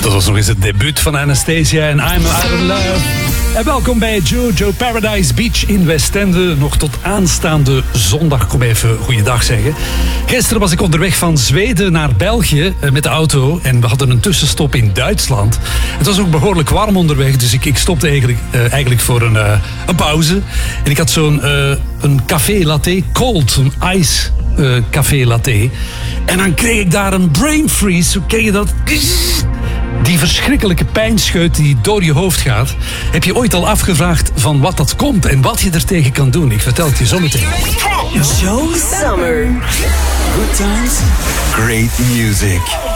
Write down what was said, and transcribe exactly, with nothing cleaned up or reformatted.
Dat was nog eens het debuut van Anastasia en I'm Out of Love. En welkom bij Jojo Paradise Beach in Westende. Nog tot aanstaande zondag. Kom even goeiedag zeggen. Gisteren was ik onderweg van Zweden naar België met de auto. En we hadden een tussenstop in Duitsland. Het was ook behoorlijk warm onderweg. Dus ik, ik stopte eigenlijk, uh, eigenlijk voor een, uh, een pauze. En ik had zo'n uh, een café latte, cold, een ice uh, café latte. En dan kreeg ik daar een brain freeze. Hoe ken je dat? Die verschrikkelijke pijnscheut die door je hoofd gaat. Heb je ooit al afgevraagd van wat dat komt en wat je er tegen kan doen? Ik vertel het je zo meteen. Joe Summer. Good times, great music.